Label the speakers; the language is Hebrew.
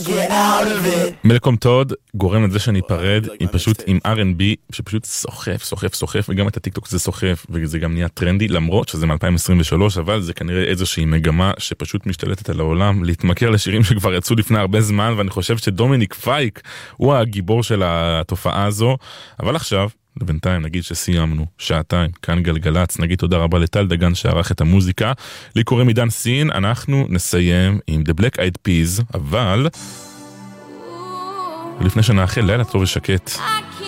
Speaker 1: מלקום טוד גורם לזה שאני אפרד פשוט עם R&B שפשוט סוחף וגם את הטיקטוק זה סוחף וזה גם נהיה טרנדי למרות שזה מ-2023 אבל זה כנראה איזושהי מגמה שפשוט משתלטת על העולם להתמכר לשירים שכבר יצאו לפני הרבה זמן ואני חושב שדומיניק פייק הוא הגיבור של התופעה הזו אבל עכשיו בינתיים נגיד שסיימנו שעתיים כאן גלגלץ נגיד תודה רבה לטל דגן שערך את המוזיקה לי קוראים עידן סין אנחנו נסיים עם The Black Eyed Peas אבל לפני שנאחל לילה טוב ושקט